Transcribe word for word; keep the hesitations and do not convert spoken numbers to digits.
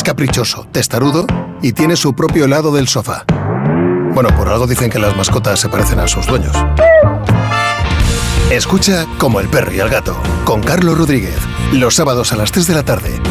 Es caprichoso, testarudo y tiene su propio helado del sofá. Bueno, por algo dicen que las mascotas se parecen a sus dueños. Escucha Como el perro y el gato, con Carlos Rodríguez, los sábados a las tres de la tarde,